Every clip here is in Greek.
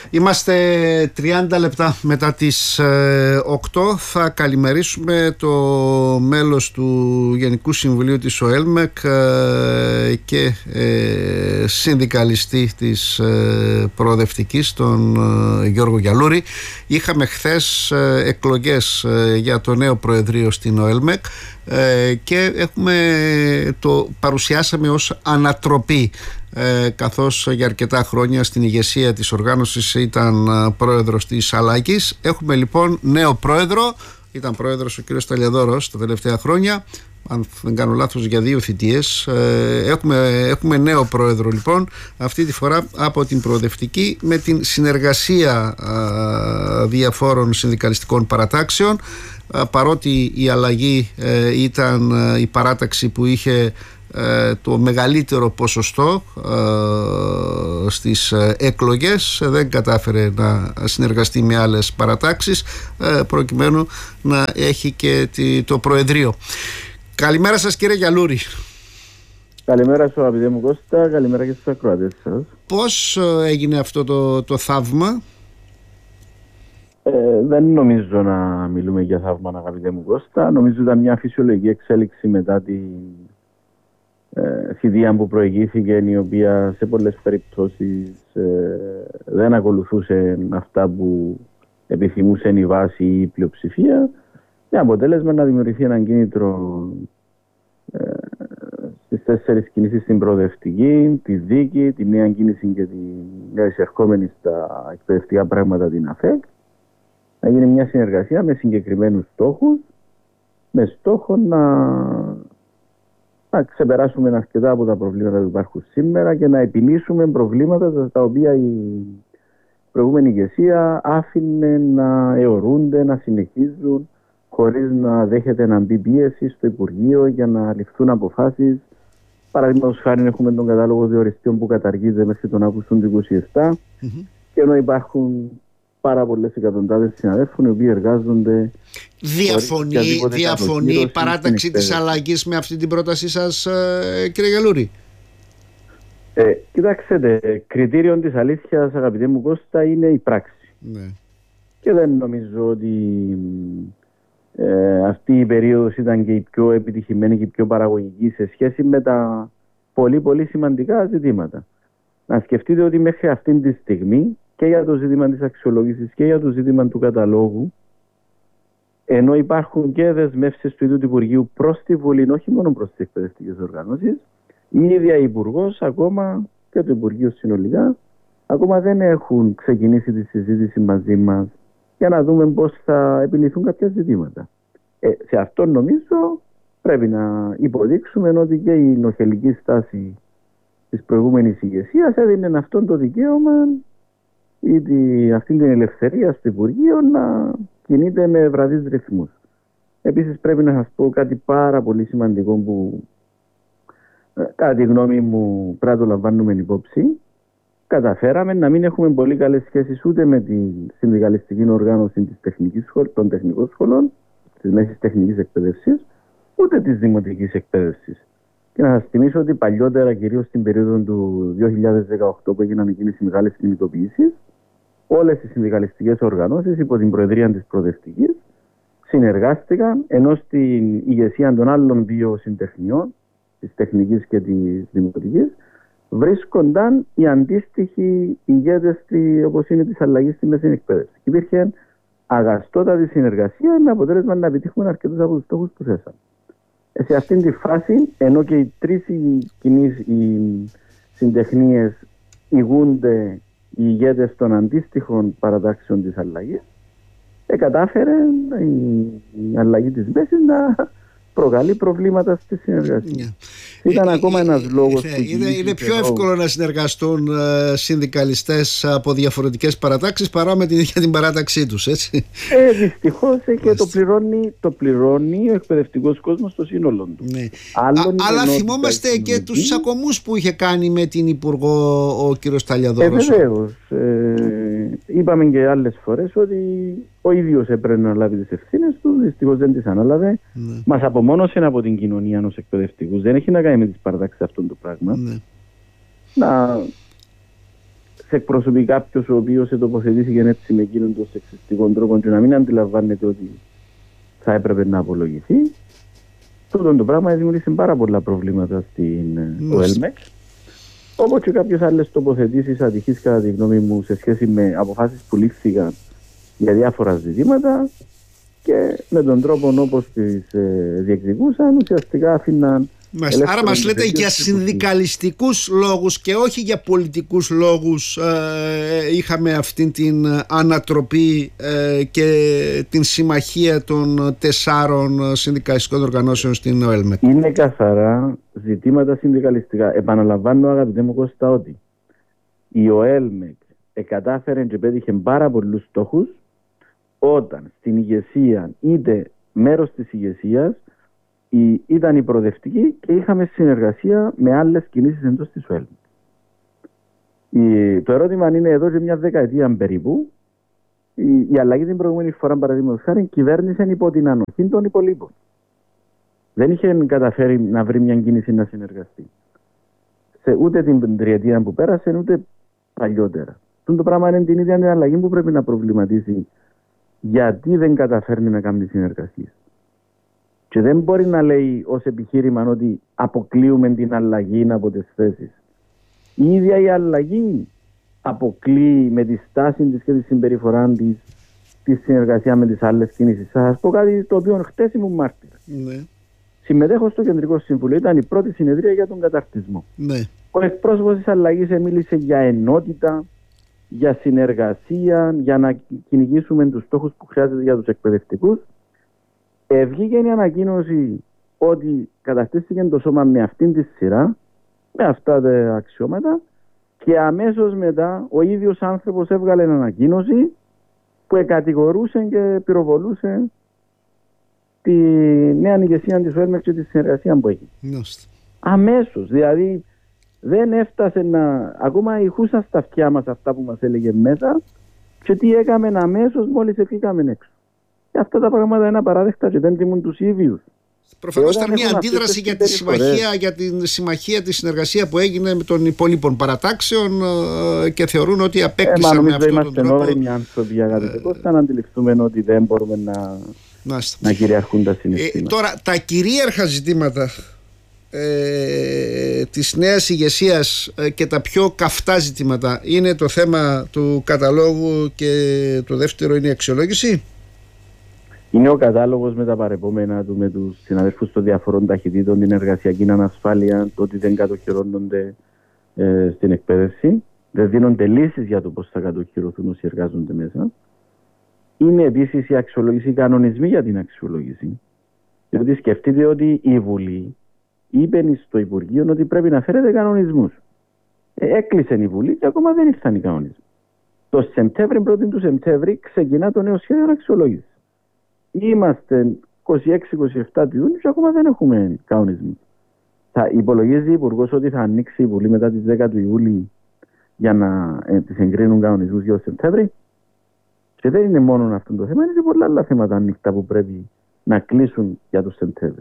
Είμαστε 30 λεπτά μετά τις 8. Θα καλημερίσουμε το μέλος του Γενικού Συμβουλίου της ΟΕΛΜΕΚ και συνδικαλιστή της προοδευτικής, τον Γιώργο Γιαλούρη. Είχαμε χθες εκλογές για το νέο Προεδρείο στην ΟΕΛΜΕΚ και το παρουσιάσαμε ως ανατροπή, καθώς για αρκετά χρόνια στην ηγεσία της οργάνωσης ήταν πρόεδρος της αλλαγής. Έχουμε λοιπόν νέο πρόεδρο. Ήταν πρόεδρος ο κ. Σταλιαδόρος τα τελευταία χρόνια, αν δεν κάνω λάθος, για 2 θητείες. Έχουμε νέο πρόεδρο λοιπόν, αυτή τη φορά από την προοδευτική, με την συνεργασία διαφόρων συνδικαλιστικών παρατάξεων, παρότι η αλλαγή ήταν η παράταξη που είχε το μεγαλύτερο ποσοστό στις εκλογές, δεν κατάφερε να συνεργαστεί με άλλες παρατάξεις προκειμένου να έχει και το Προεδρείο. Καλημέρα σας, κύριε Γιαλούρη. Καλημέρα σου, αγαπητέ μου Κώστα, καλημέρα και στους ακροατές σας. Πώς έγινε αυτό το θαύμα? Δεν νομίζω να μιλούμε για θαύμα, αγαπητέ μου Κώστα. Νομίζω ήταν μια φυσιολογική εξέλιξη μετά τη θητεία που προηγήθηκε, η οποία σε πολλές περιπτώσεις δεν ακολουθούσε αυτά που επιθυμούσε η βάση ή η πλειοψηφία, με αποτέλεσμα να δημιουργηθεί έναν κίνητρο στις 4 κινήσεις στην προοδευτική, τη δίκη, τη νέα κίνηση και τη νέα εισερχόμενη στα εκπαιδευτικά πράγματα, την ΑΦΕΚ, να γίνει μια συνεργασία με συγκεκριμένους στόχους, με στόχο να ξεπεράσουμε αρκετά από τα προβλήματα που υπάρχουν σήμερα και να επιλύσουμε προβλήματα τα οποία η προηγούμενη ηγεσία άφηνε να αιωρούνται, να συνεχίζουν, χωρίς να δέχεται να μπει πίεση στο Υπουργείο για να ληφθούν αποφάσεις. Παραδείγματος χάρη, έχουμε τον κατάλογο διοριστών που καταργείται μέχρι τον Αύγουστο του 2027, και ενώ υπάρχουν πάρα πολλές εκατοντάδες συναδέλφων οι οποίοι εργάζονται. Διαφωνεί η παράταξη της αλλαγής με αυτή την πρότασή σας, κύριε Γιαλούρη? Κοιτάξτε, κριτήριο της αλήθειας, αγαπητέ μου Κώστα, είναι η πράξη. Ναι. Και δεν νομίζω ότι αυτή η περίοδος ήταν και η πιο επιτυχημένη και η πιο παραγωγική σε σχέση με τα πολύ πολύ σημαντικά ζητήματα. Να σκεφτείτε ότι μέχρι αυτή τη στιγμή, και για το ζήτημα της αξιολόγησης και για το ζήτημα του καταλόγου, ενώ υπάρχουν και δεσμεύσεις του ίδιου του Υπουργείου προς τη Βουλή, όχι μόνο προς τις εκπαιδευτικές οργανώσεις, η ίδια η Υπουργός ακόμα και το Υπουργείο συνολικά ακόμα δεν έχουν ξεκινήσει τη συζήτηση μαζί μας για να δούμε πώς θα επιληθούν κάποια ζητήματα. Σε αυτό νομίζω πρέπει να υποδείξουμε ότι και η νοχελική στάση της προηγούμενης ηγεσίας έδινε αυτό το δικαίωμα ή αυτή την ελευθερία στο Υπουργείο να κινείται με βραδείς ρυθμούς. Επίσης πρέπει να σας πω κάτι πάρα πολύ σημαντικό που κατά τη γνώμη μου πρέπει να το λαμβάνουμε υπόψη. Καταφέραμε να μην έχουμε πολύ καλές σχέσεις ούτε με τη συνδικαλιστική οργάνωση των τεχνικών σχολών, της μέσης τεχνικής εκπαίδευσης, ούτε της δημοτικής εκπαίδευσης. Και να σας θυμίσω ότι παλιότερα, κυρίως στην περίοδο του 2018 που έγιναν εκείνες οι μεγάλες κινητοποιήσεις, όλες οι συνδικαλιστικές οργανώσεις υπό την προεδρία της προοδευτικής συνεργάστηκαν, ενώ στην ηγεσία των άλλων 2 συντεχνιών, της τεχνικής και της δημοτικής, βρίσκονταν οι αντίστοιχοι ηγέτες, όπως είναι της αλλαγής στη μέση εκπαίδευση. Υπήρχε αγαστότατη συνεργασία με αποτέλεσμα να επιτύχουμε αρκετούς από τους στόχους που θέσαμε. Σε αυτήν τη φάση, ενώ και οι 3 συντεχνίες ηγούνται οι ηγέτες των αντίστοιχων παρατάξεων της αλλαγής, κατάφερε η αλλαγή της μέσης να προκαλεί προβλήματα στη συνεργασία. Ήταν ακόμα ένας λόγος. Είναι πιο εύκολο να συνεργαστούν συνδικαλιστές από διαφορετικές παρατάξεις παρά για την παράταξή τους, έτσι. Δυστυχώς και το πληρώνει ο εκπαιδευτικός κόσμος στο σύνολο του. Ναι. Αλλά θυμόμαστε και τους τσακωμούς που είχε κάνει με την Υπουργό ο κύριος Σταλιαδόρος. Βεβαίως. Είπαμε και άλλες φορές ότι ο ίδιος έπρεπε να λάβει τις ευθύνες του, δυστυχώς δεν τις ανάλαβε. Ναι. Μας απομόνωσε από την κοινωνία ως εκπαιδευτικούς. Δεν έχει να κάνει με τις παρατάξεις αυτό το πράγμα. Ναι. Να σε εκπροσωπεί κάποιος ο οποίος σε τοποθετήθηκε έτσι με εκείνον τον σεξιστικό τρόπο και να μην αντιλαμβάνεται ότι θα έπρεπε να απολογηθεί. Τούτο το πράγμα δημιούργησε πάρα πολλά προβλήματα στην ΟΕΛΜΕΚ. Όπως και κάποιες άλλες τοποθετήσεις ατυχείς κατά τη γνώμη μου σε σχέση με αποφάσεις που λήφθηκαν για διάφορα ζητήματα και με τον τρόπο όπως τις διεκδικούσαν ουσιαστικά άφηναν. Άρα μας λέτε για συνδικαλιστικούς λόγους και όχι για πολιτικούς λόγους είχαμε αυτή την ανατροπή και την συμμαχία των 4 συνδικαλιστικών οργανώσεων στην ΟΕΛΜΕΚ. Είναι καθαρά ζητήματα συνδικαλιστικά. Επαναλαμβάνω, αγαπητέ μου Κώστα, ότι η ΟΕΛΜΕΚ κατάφερε και πέτυχε πάρα πολλούς στόχους όταν στην ηγεσία, είτε μέρος της ηγεσίας, ήταν η προοδευτική και είχαμε συνεργασία με άλλες κινήσεις εντός της ΟΕΛΜΕΚ. Το ερώτημα είναι εδώ και μια δεκαετία περίπου. Η αλλαγή την προηγούμενη φορά, παραδείγματος χάρη, κυβέρνησε υπό την ανοχή των υπολείπων. Δεν είχε καταφέρει να βρει μια κίνηση να συνεργαστεί. Ούτε την τριετία που πέρασε, ούτε παλιότερα. Το πράγμα είναι την ίδια την αλλαγή που πρέπει να προβληματίσει γιατί δεν καταφέρνει να κάνει συνεργασία. Και δεν μπορεί να λέει ως επιχείρημα ότι αποκλείουμε την αλλαγή από τις θέσεις. Η ίδια η αλλαγή αποκλείει με τη στάση της και τη συμπεριφορά της τη συνεργασία με τις άλλες κινήσεις. Θα σας πω κάτι το οποίο χτες ήμουν μάρτυρα. Ναι. Συμμετέχω στο Κεντρικό Συμβούλιο. Ήταν η πρώτη συνεδρία για τον καταρτισμό. Ναι. Ο εκπρόσωπος της αλλαγής μίλησε για ενότητα, για συνεργασία, για να κυνηγήσουμε τους στόχους που χρειάζεται για τους εκπαιδευτικούς. Βγήκε η ανακοίνωση ότι καταστήθηκε το σώμα με αυτήν τη σειρά, με αυτά τα αξιώματα, και αμέσως μετά ο ίδιος άνθρωπος έβγαλε ανακοίνωση που κατηγορούσε και πυροβολούσε τη νέα ηγεσία της ΟΕΛΜΕΚ και τη συνεργασία που έχει. Αμέσως, δηλαδή δεν έφτασε να... Ακόμα ηχούσαν στα αυτιά μας αυτά που μας έλεγε μέσα και τι έκαμε αμέσως μόλις βγήκαμε έξω. Και αυτά τα πράγματα είναι απαράδεκτα και δεν τιμούν τους ίδιους. Προφανώς ήταν μια αντίδραση για τη συμμαχία, για την συμμαχία, τη συνεργασία που έγινε με των υπολείπων παρατάξεων και θεωρούν ότι απέκτησαν με αυτόν τον τρόπο. Είμαστε όριμοι άνθρωποι, αγαπητέ Κώστα, να αντιληφθούμε ότι δεν μπορούμε να κυριαρχούν τα συναισθήματα. Τώρα, τα κυρίαρχα ζητήματα της νέας ηγεσίας και τα πιο καυτά ζητήματα είναι το θέμα του καταλόγου και το δεύτερο είναι η αξιολόγηση. Είναι ο κατάλογος με τα παρεπόμενα του, με τους συναδέλφους των διαφορών ταχυτήτων, την εργασιακή ανασφάλεια, το ότι δεν κατοχυρώνονται στην εκπαίδευση, δεν δίνονται λύσεις για το πώς θα κατοχυρωθούν όσοι εργάζονται μέσα. Είναι επίσης η αξιολόγηση, οι κανονισμοί για την αξιολόγηση. Διότι σκεφτείτε ότι η Βουλή είπε στο Υπουργείο ότι πρέπει να φέρετε κανονισμούς. Έκλεισε η Βουλή και ακόμα δεν ήρθαν οι κανονισμοί. Το Σεπτέμβρη, 1η του Σεπτέμβρη, ξεκινά το νέο σχέδιο αξιολόγηση. Είμαστε 26-27 του Ιούνιου και ακόμα δεν έχουμε κανονισμό. Θα υπολογίζει ο Υπουργός ότι θα ανοίξει η Βουλή μετά τις 10 του Ιούλη για να τις εγκρίνουν κανονισμούς για το Σεπτέμβρη. Και δεν είναι μόνο αυτό το θέμα, είναι και πολλά άλλα θέματα ανοιχτά που πρέπει να κλείσουν για το Σεπτέμβρη.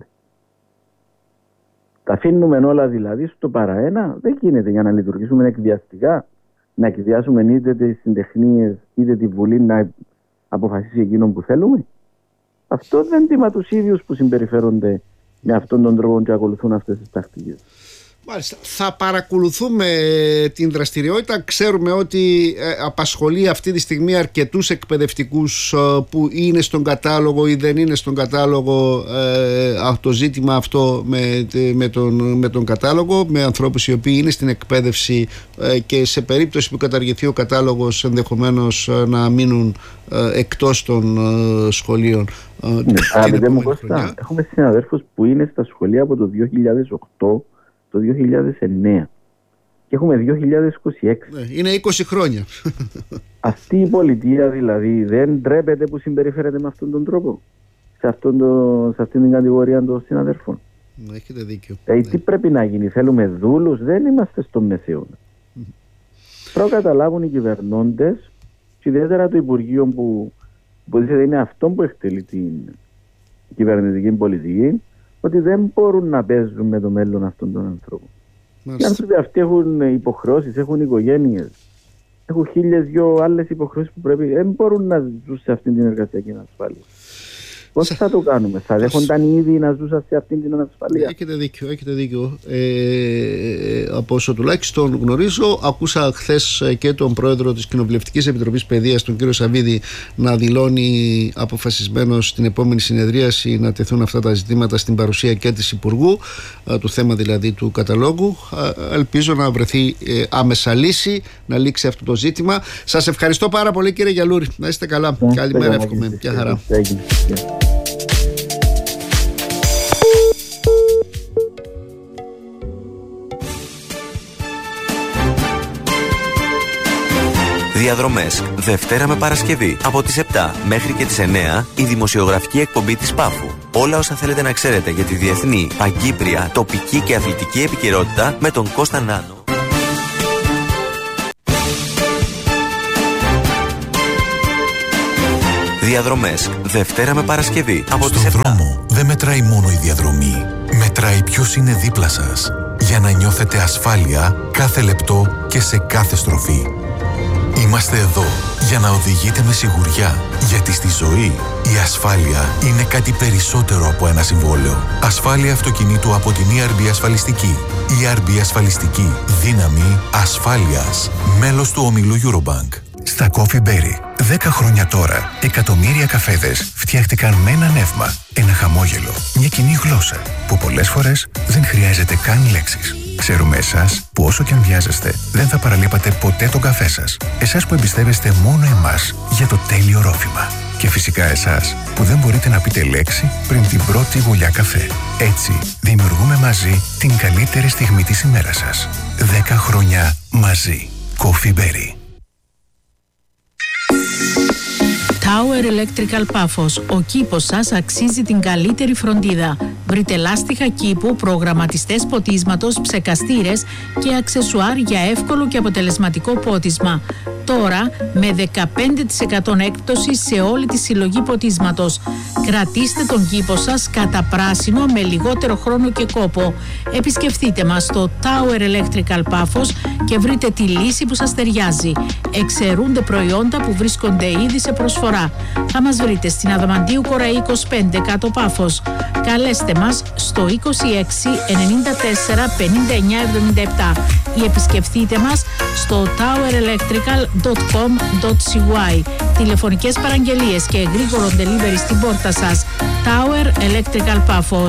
Τα αφήνουμε όλα δηλαδή στο παραένα, δεν γίνεται για να λειτουργήσουμε εκβιαστικά, να εκβιάσουμε είτε τις συντεχνίες είτε τη Βουλή να αποφασίσει εκείνον που θέλουμε. Αυτό δεν τιμά τους ίδιους που συμπεριφέρονται με αυτόν τον τρόπο και ακολουθούν αυτές τις τακτικές. Μάλιστα. Θα παρακολουθούμε την δραστηριότητα. Ξέρουμε ότι απασχολεί αυτή τη στιγμή αρκετούς εκπαιδευτικούς που είναι στον κατάλογο ή δεν είναι στον κατάλογο το ζήτημα αυτό με τον κατάλογο, με ανθρώπους οι οποίοι είναι στην εκπαίδευση και σε περίπτωση που καταργηθεί ο κατάλογος ενδεχομένως να μείνουν εκτός των σχολείων. Αγαπητέ μου Κώστα, έχουμε συναδέλφους που είναι στα σχολεία από το 2008 το 2009 και έχουμε 2026. Είναι 20 χρόνια. Αυτή η πολιτεία δηλαδή δεν ντρέπεται που συμπεριφέρεται με αυτόν τον τρόπο σε αυτήν την κατηγορία των συναδέλφων. Έχετε δίκιο. Τι πρέπει να γίνει, θέλουμε δούλους, δεν είμαστε στο μεσαίωνα. Πρέπει να καταλάβουν οι κυβερνώντες και ιδιαίτερα το Υπουργείο που είναι αυτό που εκτελεί την κυβερνητική πολιτική, ότι δεν μπορούν να παίζουν με το μέλλον αυτών των ανθρώπων. Οι άνθρωποι αυτοί έχουν υποχρεώσεις, έχουν οικογένειες. έχουν 1.002 άλλες υποχρεώσεις που δεν μπορούν να ζουν σε αυτή την εργασιακή ανασφάλεια. Πώς θα το κάνουμε, θα δέχονταν ήδη να ζούσαν σε αυτήν την ανασφάλεια? Έχετε δίκιο. Από όσο τουλάχιστον γνωρίζω, ακούσα χθες και τον πρόεδρο της Κοινοβουλευτικής Επιτροπής Παιδείας, τον κύριο Σαββίδη, να δηλώνει αποφασισμένος στην επόμενη συνεδρίαση να τεθούν αυτά τα ζητήματα στην παρουσία και της Υπουργού, του θέμα δηλαδή του καταλόγου. Ελπίζω να βρεθεί άμεσα λύση, να λήξει αυτό το ζήτημα. Σας ευχαριστώ πάρα πολύ, κύριε Γιαλούρη. Να είστε καλά. Καλημέρα, εύχομαι. Γεια χαρά. Διαδρομές, Δευτέρα με Παρασκευή, από τις 7 μέχρι και τις 9, η δημοσιογραφική εκπομπή της Πάφου. Όλα όσα θέλετε να ξέρετε για τη διεθνή, παγκύπρια, τοπική και αθλητική επικαιρότητα με τον Κώστα Νάνο. Διαδρομές, Δευτέρα με Παρασκευή, από τις 7. Στον δρόμο δεν μετράει μόνο η διαδρομή. Μετράει ποιος είναι δίπλα σας, για να νιώθετε ασφάλεια κάθε λεπτό και σε κάθε στροφή. Είμαστε εδώ για να οδηγείτε με σιγουριά, γιατί στη ζωή η ασφάλεια είναι κάτι περισσότερο από ένα συμβόλαιο. Ασφάλεια αυτοκινήτου από την ERB Ασφαλιστική. ERB Ασφαλιστική. Δύναμη ασφάλειας. Μέλος του ομίλου Eurobank. Στα Coffee Berry, 10 χρόνια τώρα, εκατομμύρια καφέδες φτιάχτηκαν με ένα νεύμα, ένα χαμόγελο, μια κοινή γλώσσα, που πολλές φορές δεν χρειάζεται καν λέξεις. Ξέρουμε εσάς που όσο και αν βιάζεστε, δεν θα παραλείπατε ποτέ τον καφέ σας. Εσάς που εμπιστεύεστε μόνο εμάς για το τέλειο ρόφημα. Και φυσικά εσάς που δεν μπορείτε να πείτε λέξη πριν την πρώτη γουλιά καφέ. Έτσι, δημιουργούμε μαζί την καλύτερη στιγμή της ημέρας σας. 10 χρόνια μαζί. Coffee Berry. Tower Electrical Πάφος. Ο κήπος σας αξίζει την καλύτερη φροντίδα. Βρείτε λάστιχα κήπου, προγραμματιστές ποτίσματος, ψεκαστήρες και αξεσουάρ για εύκολο και αποτελεσματικό πότισμα. Τώρα με 15% έκπτωση σε όλη τη συλλογή ποτίσματος. Κρατήστε τον κήπο σας κατά πράσινο με λιγότερο χρόνο και κόπο. Επισκεφτείτε μας στο Tower Electrical Πάφος και βρείτε τη λύση που σας ταιριάζει. Εξαιρούνται προϊόντα που βρίσκονται ήδη σε προσφορά. Θα μας βρείτε στην Αδαμαντίου Κοραή 25 κάτω Πάφος. Καλέστε μας στο 26 94 59 77 ή επισκεφτείτε μας στο towerelectrical.com.cy. Τηλεφωνικές παραγγελίες και γρήγορο delivery στην πόρτα σας. Tower Electrical Πάφος.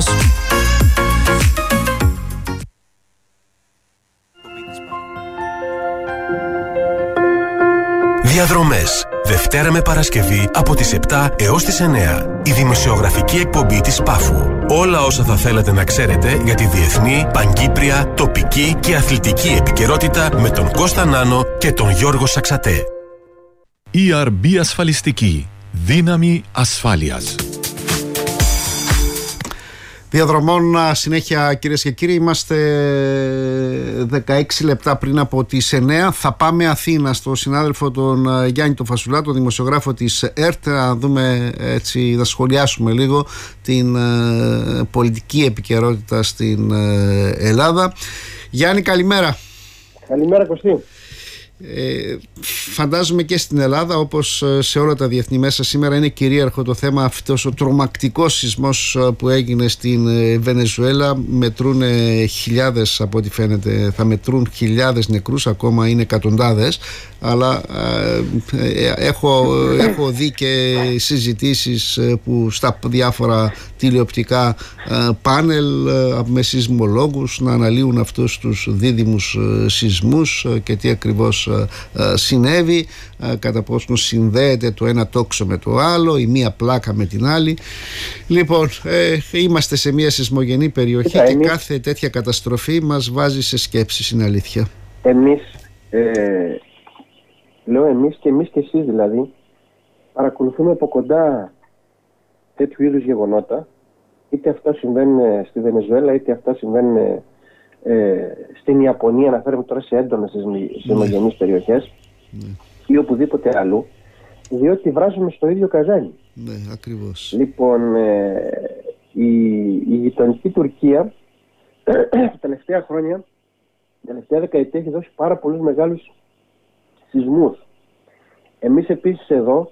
Διαδρομές, Δευτέρα με Παρασκευή από τις 7 έως τις 9. Η δημοσιογραφική εκπομπή της Πάφου. Όλα όσα θα θέλατε να ξέρετε για τη διεθνή, παγκύπρια, τοπική και αθλητική επικαιρότητα με τον Κώστα Νάνο και τον Γιώργο Σαξατέ. ERB Ασφαλιστική. Δύναμη ασφάλειας. Διαδρομών συνέχεια, κυρίες και κύριοι. Είμαστε 16 λεπτά πριν από τις 9. Θα πάμε Αθήνα στο συνάδελφο τον Γιάννη τον Φασουλά, τον δημοσιογράφο της ΕΡΤ, να δούμε έτσι, να σχολιάσουμε λίγο την πολιτική επικαιρότητα στην Ελλάδα. Γιάννη, καλημέρα. Καλημέρα, Κωστή. Φαντάζομαι και στην Ελλάδα, όπως σε όλα τα διεθνή μέσα, σήμερα είναι κυρίαρχο το θέμα αυτός ο τρομακτικός σεισμός που έγινε στην Βενεζουέλα. Μετρούν χιλιάδες, από ό,τι φαίνεται θα μετρούν χιλιάδες νεκρούς, ακόμα είναι εκατοντάδες, αλλά έχω δει και συζητήσεις που στα διάφορα τηλεοπτικά πάνελ με σεισμολόγους να αναλύουν αυτούς τους δίδυμους σεισμούς και τι ακριβώς συνέβη, κατά πόσο συνδέεται το ένα τόξο με το άλλο, η μία πλάκα με την άλλη. Λοιπόν, είμαστε σε μια σεισμογενή περιοχή και κάθε τέτοια καταστροφή μας βάζει σε σκέψεις, είναι αλήθεια. Λέω εμείς και εσείς δηλαδή, παρακολουθούμε από κοντά τέτοιου είδους γεγονότα, είτε αυτά συμβαίνουν στη Βενεζουέλα, είτε αυτά συμβαίνουν στην Ιαπωνία, αναφέρομαι τώρα σε έντονες σεισμογενείς περιοχές, ή οπουδήποτε αλλού, διότι βράζουμε στο ίδιο καζάνι. Ναι, ακριβώς. Λοιπόν, η γειτονική Τουρκία τα τελευταία χρόνια, την τελευταία δεκαετία, έχει δώσει πάρα πολλούς μεγάλους σεισμούς. Εμείς επίσης εδώ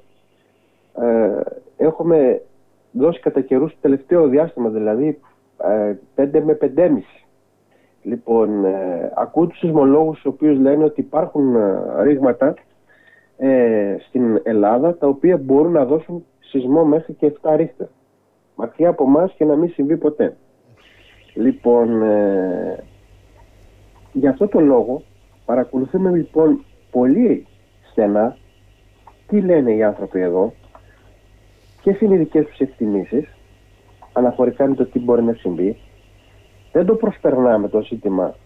έχουμε δώσει κατά καιρούς το τελευταίο διάστημα, δηλαδή 5 με 5,5. Λοιπόν, ακούω τους σεισμολόγους οι οποίους λένε ότι υπάρχουν ρήγματα στην Ελλάδα τα οποία μπορούν να δώσουν σεισμό μέχρι και 7 ρίχτερ. Μακριά από εμάς και να μην συμβεί ποτέ. Λοιπόν, γι' αυτό το λόγο παρακολουθούμε λοιπόν πολύ στενά τι λένε οι άνθρωποι εδώ, ποιες είναι οι δικές τους εκτιμήσεις αναφορικά με το τι μπορεί να συμβεί. Δεν το προσπερνάμε το ζήτημα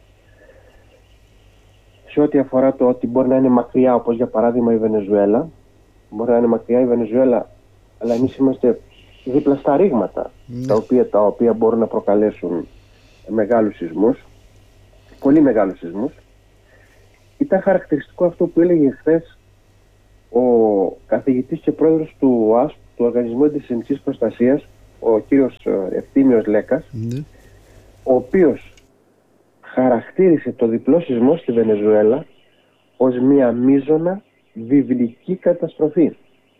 σε ό,τι αφορά το ότι μπορεί να είναι μακριά, όπως για παράδειγμα η Βενεζουέλα. Μπορεί να είναι μακριά η Βενεζουέλα, αλλά εμείς είμαστε δίπλα στα ρήγματα, τα οποία μπορούν να προκαλέσουν μεγάλους σεισμούς, πολύ μεγάλους σεισμούς. Ήταν χαρακτηριστικό αυτό που έλεγε χθες ο καθηγητής και πρόεδρος του ΟΑΣΠ, του Οργανισμού Αντισυσμικής Προστασίας, ο κύριος Ευθύμιος Λέκας, ο οποίος χαρακτήρισε το διπλό σεισμό στη Βενεζουέλα ως μια μείζωνα βιβλική καταστροφή.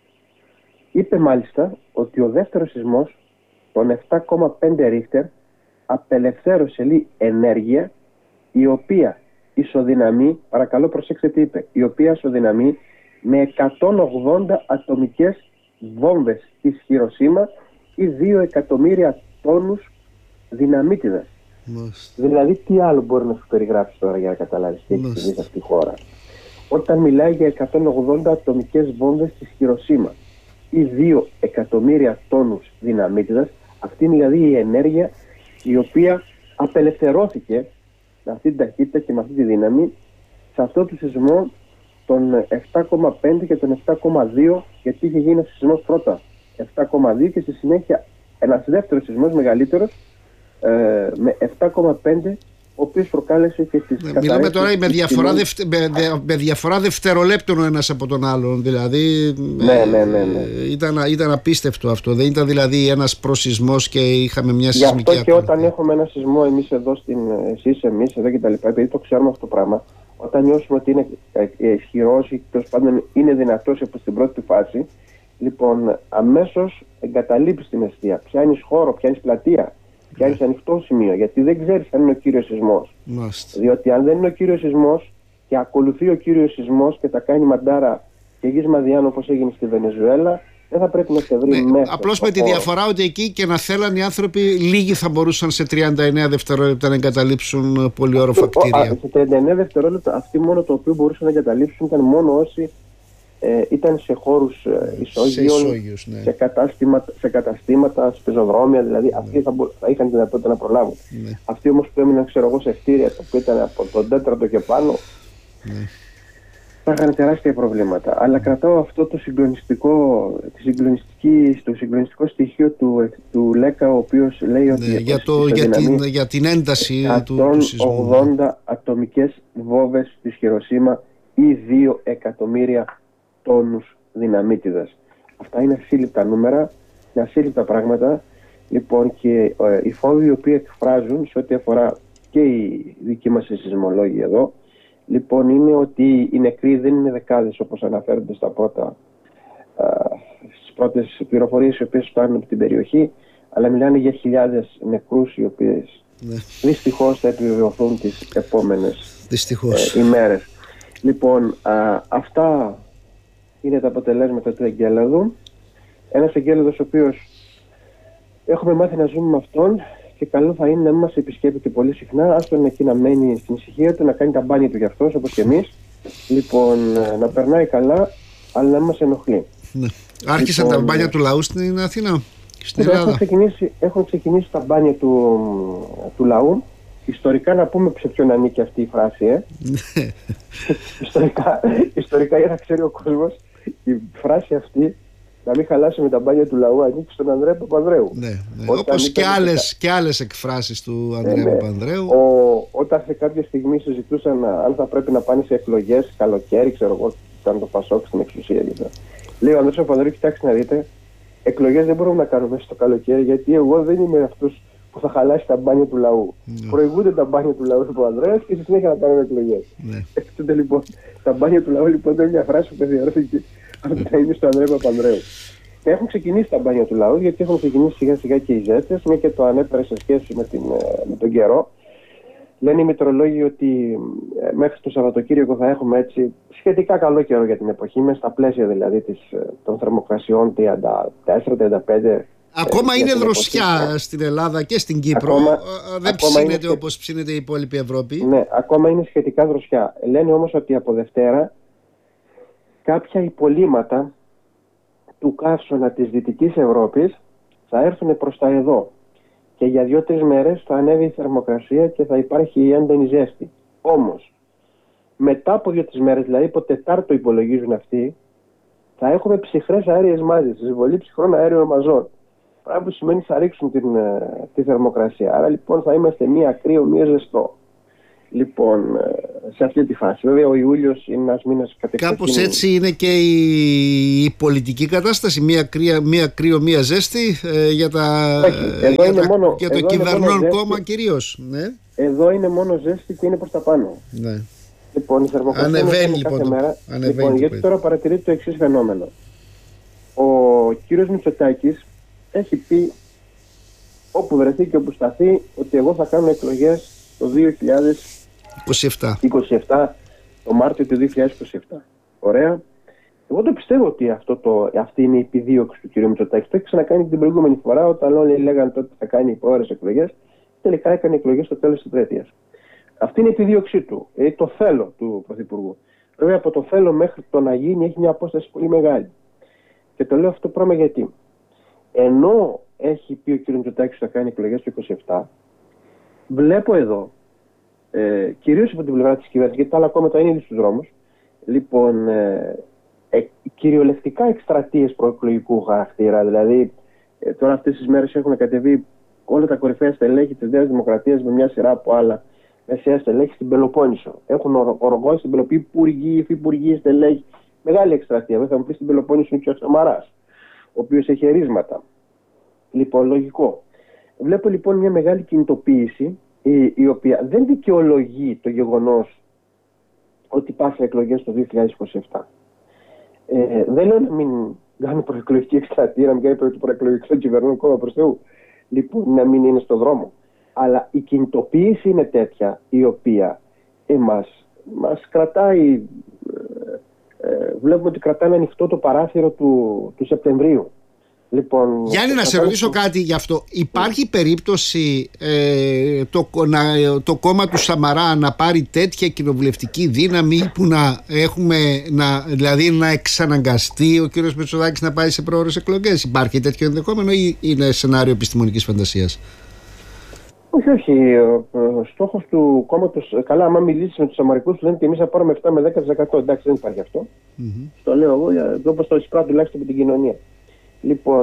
Είπε μάλιστα ότι ο δεύτερος σεισμός, τον 7,5 ρίχτερ, απελευθέρωσε ενέργεια η οποία ισοδυναμεί, παρακαλώ προσέξτε τι είπε, η οποία ισοδυναμεί με 180 ατομικές βόμβες της Χιροσίμα ή 2 εκατομμύρια τόνους δυναμίτιδας. Δηλαδή τι άλλο μπορεί να σου περιγράψει τώρα για να καταλάβεις τι έχει συμβεί σε αυτή τη χώρα. Όταν μιλάει για 180 ατομικές βόμβες της Χιροσίμα ή 2 εκατομμύρια τόνους δυναμίτιδας, αυτή είναι δηλαδή η ενέργεια η οποία απελευθερώθηκε με αυτή την ταχύτητα και με αυτή τη δύναμη σε αυτό το σεισμό των 7,5 και των 7,2, γιατί είχε γίνει ο σεισμός πρώτα 7,2 και στη συνέχεια ένας δεύτερος σεισμός μεγαλύτερος με 7,5, ο οποίος προκάλεσε και τις καταρρεύσεις. Μιλάμε τώρα με διαφορά δευτερολέπτων ο ένας από τον άλλον, δηλαδή ήταν απίστευτο αυτό, δεν ήταν δηλαδή ένας προσεισμός και είχαμε μια σεισμική. Γι' αυτό και όταν έχουμε ένα σεισμό εμείς εδώ εμείς εδώ και τα λοιπά, επειδή το ξέρουμε αυτό το πράγμα, όταν νιώσουμε ότι είναι ισχυρός ή τέλος πάντων είναι δυνατός από την πρώτη φάση, λοιπόν αμέσως εγκαταλείπεις την αιστεία, πιάνεις χώρο, πιάνεις πλατεία, πιάνεις ανοιχτό σημείο, γιατί δεν ξέρεις αν είναι ο κύριος σεισμός. Διότι αν δεν είναι ο κύριος σεισμός και ακολουθεί ο κύριος σεισμός και τα κάνει μαντάρα και γης μαδιάν όπως έγινε στη Βενεζουέλα, δεν θα πρέπει να σε βρει μέσα. Απλώς με τη διαφορά ότι εκεί και να θέλαν οι άνθρωποι, λίγοι θα μπορούσαν σε 39 δευτερόλεπτα να εγκαταλείψουν πολυόροφα κτίρια. Σε 39 δευτερόλεπτα αυτοί μόνο το οποίο μπορούσαν να εγκαταλείψουν ήταν μόνο όσοι ήταν σε χώρους ισόγειων, σε καταστήματα, σε πεζοδρόμια, δηλαδή αυτοί θα είχαν τη δυνατότητα να προλάβουν. Αυτοί όμως που έμειναν, ξέρω εγώ, σε κτίρια που ήταν από τον 4ο και πάνω, θα είχαν τεράστια προβλήματα. Αλλά κρατάω αυτό το συγκλονιστικό στοιχείο του Λέκα, ο οποίος λέει ότι για την ένταση του σεισμού. 180 ατομικές βόμβες της Χιροσίμα ή 2 εκατομμύρια τόνους δυναμίτιδας. Αυτά είναι ασύλληπτα νούμερα, είναι ασύλληπτα πράγματα. Λοιπόν, και οι φόβοι οι οποίοι εκφράζουν σε ό,τι αφορά και οι δικοί μας σεισμολόγοι εδώ, λοιπόν, είναι ότι οι νεκροί δεν είναι δεκάδες όπως αναφέρονται στις πρώτες πληροφορίες οι οποίες φτάνουν από την περιοχή, αλλά μιλάνε για χιλιάδες νεκρούς οι οποίες δυστυχώς θα επιβεβαιωθούν τις επόμενες ημέρες. Λοιπόν, αυτά είναι τα αποτελέσματα του εγκέλαδου. Ένας εγκέλαδος ο οποίος έχουμε μάθει να ζούμε με αυτόν και καλό θα είναι να μην μας επισκέπτεται πολύ συχνά, άστον εκεί να μένει στην ησυχία του, να κάνει τα μπάνια του γι' αυτός όπως και εμείς. Λοιπόν, να περνάει καλά, αλλά να μας ενοχλεί. Άρχισαν τα μπάνια του λαού στην Αθήνα, στην Ελλάδα. Έχουν ξεκινήσει τα μπάνια του λαού. Ιστορικά να πούμε σε ποιον ανήκει αυτή η φράση, ιστορικά για να ξέρει ο κόσμος, η φράση αυτή, να μην χαλάσουμε τα μπάνια του λαού, ανήκει στον Ανδρέα Παπανδρέου. Όπως και άλλες εκφράσεις του Ανδρέα Παπανδρέου. Όταν σε κάποια στιγμή συζητούσαν αν θα πρέπει να πάνε σε εκλογές καλοκαίρι, ξέρω εγώ, ήταν το Πασόκ στην εξουσία. Λέει ο Ανδρέας Παπανδρέου, κοιτάξτε να δείτε, εκλογές δεν μπορούμε να κάνουμε μέσα στο καλοκαίρι, γιατί εγώ δεν είμαι αυτός που που θα χαλάσει τα μπάνια του λαού. Προηγούνται τα μπάνια του λαού του Παπανδρέας και στη συνέχεια να κάνουν εκλογές. Τότε λοιπόν, τα μπάνια του λαού λοιπόν είναι μια φράση που παιδιώθηκε από την ταινία του Ανδρέα Παπανδρέου. Έχουν ξεκινήσει τα μπάνια του λαού, γιατί έχουν ξεκινήσει σιγά σιγά και οι ζέστες, μια και το ανέφερε σε σχέση με τον καιρό. Λένε οι μετεωρολόγοι ότι μέχρι το Σαββατοκύριακο θα έχουμε έτσι σχετικά καλό καιρό για την εποχή, μέσα στα πλαίσια δηλαδή των θερμοκρασιών 34-35. Ακόμα είναι δροσιά στην Ελλάδα και στην Κύπρο. Δεν ψήνεται όπως ψήνεται η υπόλοιπη Ευρώπη. Ναι, ακόμα είναι σχετικά δροσιά. Λένε όμως ότι από Δευτέρα κάποια υπολείμματα του καύσωνα της Δυτικής Ευρώπης θα έρθουν προς τα εδώ. Και για 2-3 μέρες θα ανέβει η θερμοκρασία και θα υπάρχει η έντονη ζέστη. Όμως, μετά από 2-3 μέρες, δηλαδή από Τετάρτο υπολογίζουν αυτοί, θα έχουμε ψυχρές αέριες μάζες, εισβολή ψυχρών αέριων μαζών. Πράγμα που σημαίνει θα ρίξουν τη θερμοκρασία. Άρα λοιπόν θα είμαστε μία κρύο, μία ζεστό. Λοιπόν, σε αυτή τη φάση. Βέβαια, ο Ιούλιος είναι ένας μήνας κατεξοχήν. Κάπως έτσι είναι και η πολιτική κατάσταση. Μία κρύο, μία ζέστη για το κυβερνών κόμμα κυρίως. Ναι. Εδώ είναι μόνο ζέστη και είναι προς τα πάνω. Ναι. Λοιπόν, η θερμοκρασία ανεβαίνει κάθε μέρα. Λοιπόν, γιατί τώρα παρατηρείται το εξής φαινόμενο. Ο κύριος Μητσοτάκης έχει πει όπου βρεθεί και όπου σταθεί ότι εγώ θα κάνω εκλογές το 2027, το Μάρτιο του 2027. Ωραία. Εγώ το πιστεύω ότι αυτή είναι η επιδίωξη του κ. Μητσοτάκη. Το έχει ξανακάνει και την προηγούμενη φορά, όταν όλοι λέγανε τότε θα κάνει πρόορες εκλογές. Τελικά έκανε εκλογές στο τέλος της τριετίας. Αυτή είναι η επιδίωξή του. Το θέλω του Πρωθυπουργού. Βέβαια από το θέλω μέχρι το να γίνει έχει μια απόσταση πολύ μεγάλη. Και το λέω αυτό πράγμα γιατί. Ενώ έχει πει ο κ. Μητσοτάκης ότι θα κάνει εκλογές το 2027, βλέπω εδώ, κυρίως από την πλευρά της κυβέρνησης, γιατί τα άλλα κόμματα είναι ήδη στους δρόμους, λοιπόν, κυριολεκτικά εκστρατείες προεκλογικού χαρακτήρα. Δηλαδή, τώρα αυτές τις μέρες έχουν κατεβεί όλα τα κορυφαία στελέχη της Νέας Δημοκρατίας με μια σειρά από άλλα μεσαία στελέχη στην Πελοπόννησο. Έχουν οργώσει στην Πελοπόννησο υπουργοί, υφυπουργοί, στελέχη. Μεγάλη εκστρατεία. Δεν θα μου πει στην Πελοπόννησο είναι και ο Σαμαράς, ο οποίος έχει ερίσματα. Λοιπόν, λογικό. Βλέπω λοιπόν μια μεγάλη κινητοποίηση, η οποία δεν δικαιολογεί το γεγονός ότι πάσει εκλογές το 2027. Δεν λέω να μην κάνει προεκλογική εκστρατεία, να μην κάνει προεκλογικό κυβερνών κόμμα προς Θεού. Λοιπόν, να μην είναι στο δρόμο. Αλλά η κινητοποίηση είναι τέτοια, η οποία μας κρατάει, βλέπουμε ότι κρατάει ανοιχτό το παράθυρο του Σεπτεμβρίου. Λοιπόν, Γιάννη, να σε ρωτήσω κάτι γι' αυτό. Υπάρχει περίπτωση το κόμμα του Σαμαρά να πάρει τέτοια κοινοβουλευτική δύναμη που δηλαδή να εξαναγκαστεί ο κύριος Μητσοτάκης να πάει σε πρόορες εκλογές? Υπάρχει τέτοιο ενδεχόμενο ή είναι σενάριο επιστημονικής φαντασίας? Όχι. Ο στόχος του κόμματος, καλά, άμα μιλήσεις με τους Σαμαρικούς, του λένε ότι εμείς θα πάρουμε 7 με 10%. Εντάξει, δεν υπάρχει αυτό. Το λέω εγώ, όπως το εισπράττω τουλάχιστον με την κοινωνία. Λοιπόν,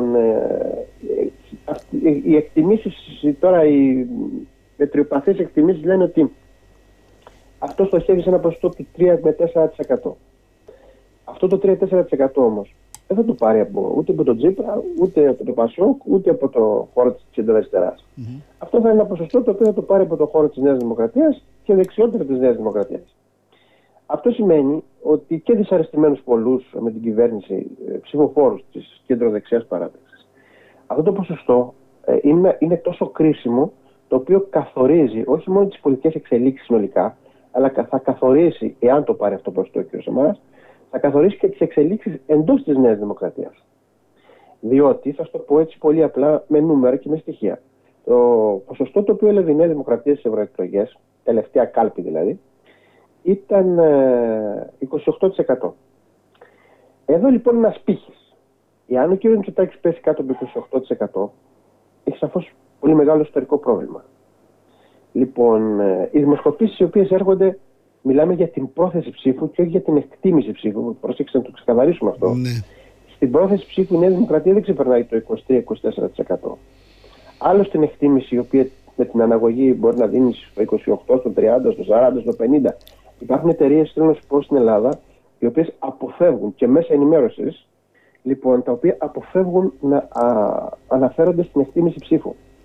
οι εκτιμήσεις τώρα, οι μετριοπαθείς εκτιμήσεις λένε ότι αυτό στοχεύει σε ένα ποσοστό του 3 με 4%. Αυτό το 3-4% όμως δεν θα το πάρει ούτε από τον Τσίπρα, ούτε από το Πασόκ, ούτε από το χώρο της κεντροαριστεράς. Αυτό θα είναι ένα ποσοστό το οποίο θα το πάρει από το χώρο της Νέας Δημοκρατίας και δεξιότερα της Νέας Δημοκρατίας. Αυτό σημαίνει ότι και δυσαρεστημένους πολλούς με την κυβέρνηση ψηφοφόρους της κεντροδεξιάς παράταξης. Αυτό το ποσοστό είναι τόσο κρίσιμο, το οποίο καθορίζει όχι μόνο τις πολιτικές εξελίξεις συνολικά, αλλά θα καθορίσει, εάν το πάρει αυτό το ποσοστό ο κ. Σαμαράς, θα καθορίσει και τις εξελίξεις εντός της Νέας Δημοκρατίας. Διότι, θα το πω έτσι πολύ απλά με νούμερα και με στοιχεία. Το ποσοστό το οποίο έλαβε η Νέα Δημοκρατία στις ευρωεκλογές, τελευταία κάλπη δηλαδή, ήταν 28%. Εδώ λοιπόν είναι ένας πύχης. Εάν ο κ. Μητσοτάκης πέσει κάτω από 28%, έχει σαφώς πολύ μεγάλο ιστορικό πρόβλημα. Λοιπόν, οι δημοσκοπήσεις οι οποίες έρχονται, μιλάμε για την πρόθεση ψήφου και όχι για την εκτίμηση ψήφου. Προσέξτε να το ξεκαθαρίσουμε αυτό. Ναι. Στην πρόθεση ψήφου η Νέα Δημοκρατία δεν ξεπερνάει το 23-24%. Άλλο στην εκτίμηση, η οποία με την αναγωγή μπορεί να δίνει στο 28, στο 30, στο 40, στο 50. Υπάρχουν εταιρείες, θέλω να σου πω, στην Ελλάδα, οι οποίες αποφεύγουν και μέσα ενημέρωσης, λοιπόν, τα οποία αποφεύγουν να αναφέρονται στην εκτίμηση ψήφου.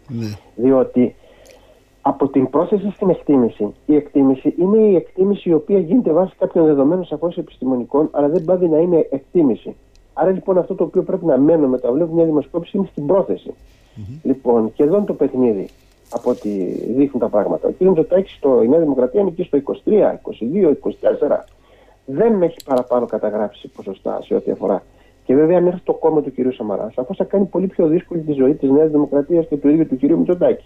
Ναι. Διότι από την πρόθεση στην εκτίμηση, η εκτίμηση είναι η εκτίμηση η οποία γίνεται βάσει κάποιων δεδομένων σαφώς επιστημονικών, αλλά δεν πάβει να είναι εκτίμηση. Άρα λοιπόν αυτό το οποίο πρέπει να μένουμε, το βλέπω μια δημοσκόπηση, είναι στην πρόθεση. Λοιπόν, και εδώ είναι το παιχνίδι από ό,τι δείχνουν τα πράγματα. Ο κ. Μητσοτάκης η Νέα Δημοκρατία είναι εκεί στο 23, 22, 24. Δεν έχει παραπάνω καταγράψει ποσοστά σε ό,τι αφορά. Και βέβαια, αν έρθει το κόμμα του κ. Σαμαρά, σαφώς θα κάνει πολύ πιο δύσκολη τη ζωή της Νέας Δημοκρατίας και του ίδιου του κ. Μητσοτάκη.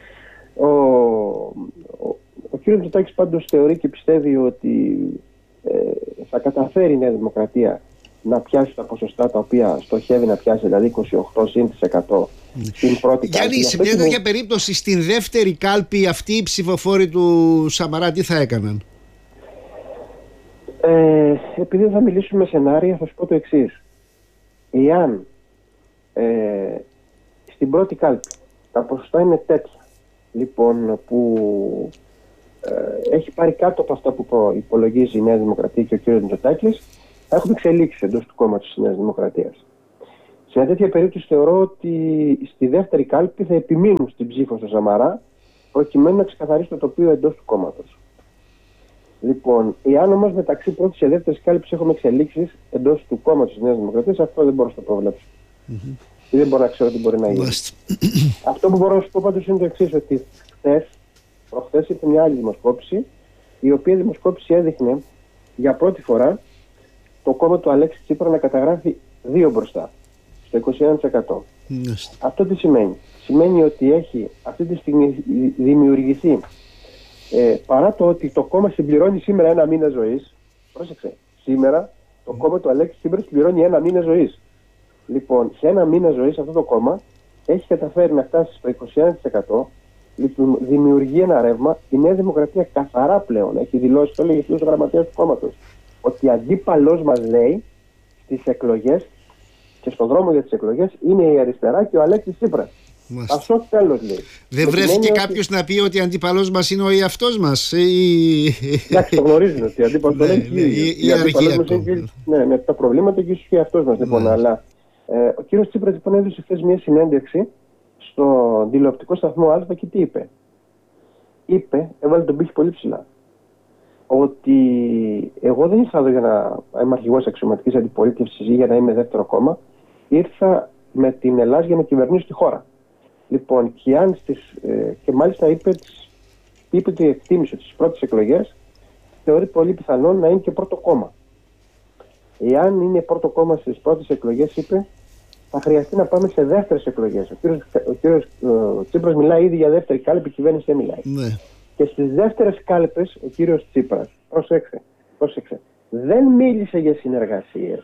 Ο κ. Μητσοτάκης πάντως θεωρεί και πιστεύει ότι θα καταφέρει η Νέα Δημοκρατία να πιάσει τα ποσοστά τα οποία στοχεύει να πιάσει, δηλαδή 28% στην πρώτη κάλπη. Γιάννη, σε μια τέτοια περίπτωση, στην δεύτερη κάλπη, αυτοί οι ψηφοφόροι του Σαμαρά τι θα έκαναν? Επειδή θα μιλήσουμε σενάρια, θα σου πω το εξής. Εάν στην πρώτη κάλπη τα ποσοστά είναι τέτοια, λοιπόν, που έχει πάρει κάτω από αυτά που υπολογίζει η Νέα Δημοκρατία και ο κ. Μητσοτάκης, θα έχουμε εξελίξει εντός του κόμματος της Νέας Δημοκρατίας. Σε μια τέτοια περίπτωση θεωρώ ότι στη δεύτερη κάλπη θα επιμείνουν στην ψήφο στο Σαμαρά, προκειμένου να ξεκαθαρίσει το τοπίο εντός του κόμματος. Λοιπόν, εάν όμως μεταξύ πρώτης και δεύτερης κάλπης έχουμε εξελίξεις εντός του κόμματος της Νέας Δημοκρατίας, αυτό δεν μπορώ να το προβλέψω. Δεν μπορώ να ξέρω τι μπορεί να γίνει. Αυτό που μπορώ να σου πω πάντως είναι το εξής, ότι προχθές ήταν μια άλλη δημοσκόπηση, η οποία δημοσκόπηση έδειχνε για πρώτη φορά το κόμμα του Αλέξη Τσίπρα να καταγράφει 2 μπροστά, στο 21%. Αυτό τι σημαίνει? Σημαίνει ότι έχει αυτή τη στιγμή δημιουργηθεί, παρά το ότι το κόμμα συμπληρώνει σήμερα 1 μήνα ζωής, πρόσεξε, σήμερα το κόμμα του Αλέξη Τσίπρα συμπληρώνει 1 μήνα ζωής. Λοιπόν, σε 1 μήνα ζωής αυτό το κόμμα έχει καταφέρει να φτάσει στο 21%, λοιπόν, δημιουργεί ένα ρεύμα. Η Νέα Δημοκρατία καθαρά πλέον έχει δηλώσει, το έλεγε ο γραμματέας του κόμματος, ότι αντίπαλος μας, λέει, στις εκλογές και στον δρόμο για τις εκλογές είναι η αριστερά και ο Αλέξης Τσίπρας. Αυτό τέλος, λέει. Δεν βρέθηκε κάποιος να πει ότι αντίπαλος μας είναι ο εαυτός μας? Εντάξει, το γνωρίζουν ότι αντίπαλος μας είναι τα προβλήματα και ίσως και εαυτός μας. Λοιπόν, αλλά ο κύριος Τσίπρας λοιπόν έδωσε χθες μια συνέντευξη στο τηλεοπτικό σταθμό Α και τι είπε? Έβαλε τον πύχη πολύ ψηλά. Ότι εγώ δεν ήρθα εδώ για να είμαι αρχηγός αξιωματικής αντιπολίτευσης ή για να είμαι δεύτερο κόμμα. Ήρθα με την Ελλάδα για να κυβερνήσω τη χώρα. Λοιπόν, και μάλιστα είπε ότι εκτίμησε τις πρώτες εκλογές θεωρεί πολύ πιθανό να είναι και πρώτο κόμμα. Εάν είναι πρώτο κόμμα στις πρώτες εκλογές, είπε, θα χρειαστεί να πάμε σε δεύτερες εκλογές. Ο κύριος Τσίπρας μιλάει ήδη για δεύτερη κάλπη, η κυβέρνηση δεν μιλάει. Ναι. Και στις δεύτερες κάλπες ο κύριος Τσίπρας, πρόσεξε, δεν μίλησε για συνεργασίες.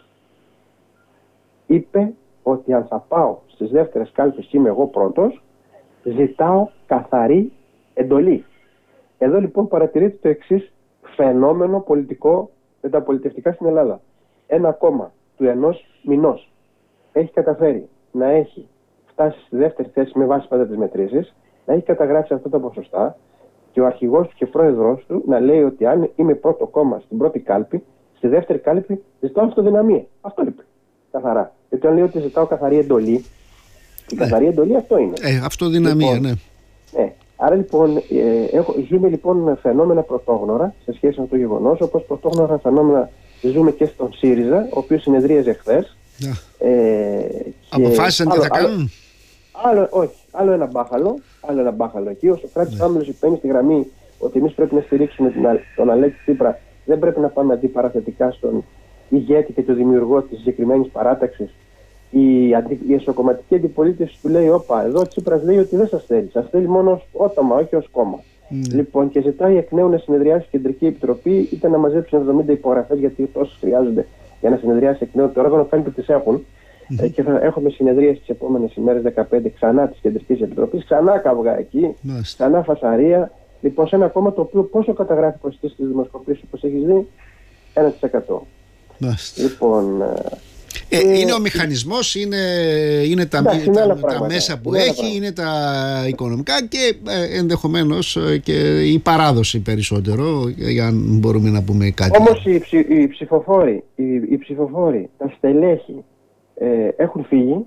Είπε ότι αν θα πάω στις δεύτερες κάλπες και είμαι εγώ πρώτος, ζητάω καθαρή εντολή. Εδώ λοιπόν παρατηρείται το εξής φαινόμενο πολιτικό μεταπολιτευτικά στην Ελλάδα. Ένα κόμμα του 1 μηνός έχει καταφέρει να έχει φτάσει στη δεύτερη θέση με βάση πάντα τις μετρήσεις, να έχει καταγράψει αυτά τα ποσοστά και ο αρχηγός του και πρόεδρος του να λέει ότι αν είμαι πρώτο κόμμα στην πρώτη κάλπη, στη δεύτερη κάλπη ζητάω αυτοδυναμία. Αυτό είπε. Καθαρά. Γιατί αν λέει ότι ζητάω καθαρή εντολή, η καθαρή εντολή αυτό είναι. Αυτοδυναμία, λοιπόν, ναι. Άρα λοιπόν ζούμε λοιπόν φαινόμενα πρωτόγνωρα σε σχέση με το γεγονός, όπως πρωτόγνωρα φαινόμενα ζούμε και στον ΣΥΡΙΖΑ, ο οποίος συνεδρίαζε χθες. Αποφάσισαν τι θα κάνουν. Άλλο ένα μπάχαλο εκεί. Ο Σωκράτης Άμυλος υπένει στη γραμμή ότι εμείς πρέπει να στηρίξουμε τον Αλέξη Τσίπρα. Δεν πρέπει να πάμε αντιπαραθετικά στον ηγέτη και τον δημιουργό της συγκεκριμένης παράταξης. Η εσωκομματική αντιπολίτευση του λέει: όπα, εδώ ο Τσίπρας λέει ότι δεν σας θέλει. Σας θέλει μόνο ως ότομα, όχι ως κόμμα. Λοιπόν, και ζητάει εκ νέου να συνεδριάσει η Κεντρική Επιτροπή, είτε να μαζέψουν 70 υπογραφές, γιατί τόσες χρειάζονται για να συνεδριάσει εκ νέου. Το όργανο κάνει που τις έχουν. Και θα έχουμε συνεδρίες τις επόμενες ημέρες 15 ξανά της Κεντρικής Επιτροπής, ξανά καυγά εκεί, ξανά φασαρία. Λοιπόν, σε ένα κόμμα το οποίο πόσο καταγράφει ποσοστή στις δημοσκοπήσεις, όπως έχεις δει, 1%. Λοιπόν. Είναι ο μηχανισμός, είναι τα μέσα που έχει, είναι τα οικονομικά και ενδεχομένως και η παράδοση περισσότερο, για αν μπορούμε να πούμε κάτι. Όμως οι ψηφοφόροι, τα στελέχη έχουν φύγει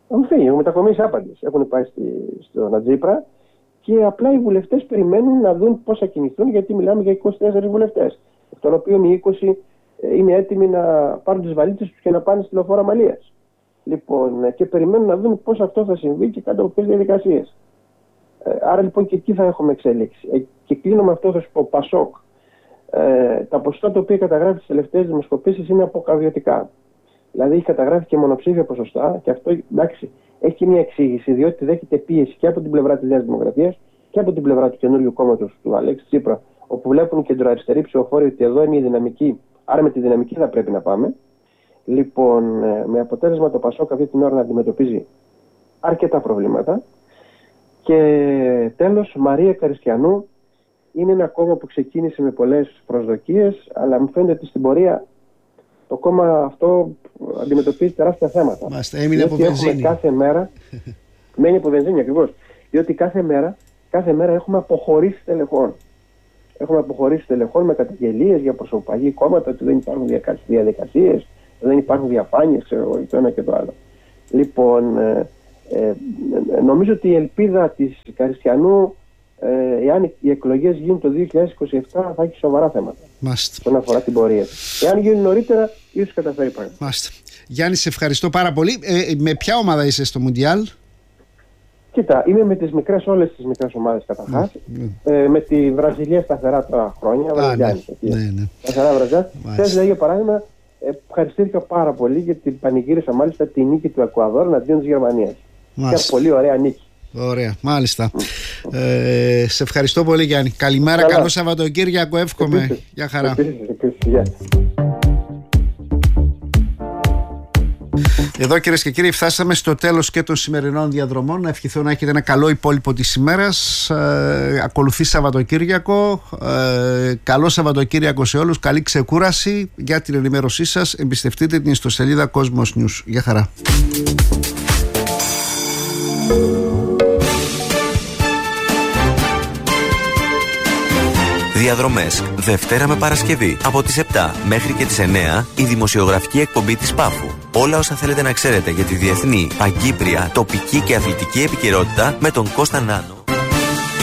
Έχουν μετακομίσει άπαντες. Έχουν πάει στον Ατζίπρα και απλά οι βουλευτές περιμένουν να δουν πώς θα κινηθούν, γιατί μιλάμε για 24 βουλευτές. Εκ των οποίων οι 20 είναι έτοιμοι να πάρουν τις βαλίτσες τους και να πάνε στη λεωφόρο Αμαλίας. Λοιπόν, και περιμένουν να δουν πώς αυτό θα συμβεί και κάτω από ποιες διαδικασίες. Άρα λοιπόν και εκεί θα έχουμε εξέλιξη. Και κλείνω με αυτό, θα σου πω, Πασόκ. Τα ποσοστά τα οποία καταγράφει τις τελευταίες δημοσκοπήσεις είναι αποκαρδιωτικά. Δηλαδή έχει καταγράφει και μονοψήφια ποσοστά, και αυτό εντάξει έχει και μια εξήγηση, διότι δέχεται πίεση και από την πλευρά της Νέας Δημοκρατίας και από την πλευρά του καινούριου κόμματος του Αλέξη Τσίπρα, όπου βλέπουν κεντροαριστεροί ψηφοφόροι ότι εδώ είναι η δυναμική, άρα με τη δυναμική θα πρέπει να πάμε. Λοιπόν, με αποτέλεσμα το Πασόκ αυτή την ώρα να αντιμετωπίζει αρκετά προβλήματα. Και τέλος, Μαρία Καριστιανού είναι ένα κόμμα που ξεκίνησε με πολλές προσδοκίες, αλλά μου φαίνεται ότι στην πορεία το κόμμα αυτό αντιμετωπίζει τεράστια θέματα. Έμεινε από βενζίνη. Κάθε μέρα. Μένει από βενζίνη ακριβώς. Διότι κάθε μέρα έχουμε αποχωρήσει τελεχών. Έχουμε αποχωρήσει τελεχών με καταγγελίες για προσωπαγή κόμματα, ότι δεν υπάρχουν διαδικασίες, δεν υπάρχουν διαφάνειες, το ένα και το άλλο. Λοιπόν, νομίζω ότι η ελπίδα της Καριστιανού, εάν οι εκλογές γίνουν το 2027, θα έχει σοβαρά θέματα. Όσον αφορά την πορεία. Εάν γίνουν νωρίτερα, ίσως καταφέρει πράγμα. Γιάννη, σε ευχαριστώ πάρα πολύ. Με ποια ομάδα είσαι στο Μουντιάλ? Κοίτα, είμαι με όλες τις μικρές ομάδες καταρχάς. Με τη Βραζιλία σταθερά τώρα χρόνια. Σταθερά Βραζιλία. Χθες, δηλαδή, για παράδειγμα, ευχαριστήθηκα πάρα πολύ γιατί πανηγύρισα μάλιστα τη νίκη του Εκουαδόρ εναντίον της Γερμανίας. Μια πολύ ωραία νίκη. Ωραία, μάλιστα. Σε ευχαριστώ πολύ, Γιάννη. Καλημέρα, καλό Σαββατοκύριακο, εύχομαι. Γεια χαρά. Εδώ, κυρίες και κύριοι, φτάσαμε στο τέλος και των σημερινών διαδρομών. Να ευχηθώ να έχετε ένα καλό υπόλοιπο της ημέρας. Ακολουθεί Σαββατοκύριακο. Καλό Σαββατοκύριακο σε όλους. Καλή ξεκούραση. Για την ενημέρωσή σας εμπιστευτείτε την ιστοσελίδα Cosmos News. Γεια χαρά. Διαδρομές, Δευτέρα με Παρασκευή, από τις 7 μέχρι και τις 9, η δημοσιογραφική εκπομπή της Πάφου. Όλα όσα θέλετε να ξέρετε για τη διεθνή, παγκύπρια, τοπική και αθλητική επικαιρότητα με τον Κώστα Νάνο.